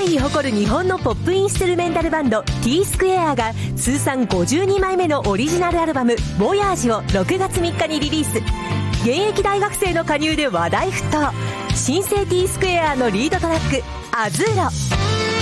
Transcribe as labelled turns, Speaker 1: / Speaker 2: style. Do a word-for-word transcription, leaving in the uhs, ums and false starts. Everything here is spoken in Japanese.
Speaker 1: に誇る日本のポップインストゥルメンタルバンド T スクエアが通算ごじゅうにまいめのオリジナルアルバム「ボヤージ」をろくがつみっかにリリース。現役大学生の加入で話題沸騰。新生 T スクエアのリードトラック「アズーロ」。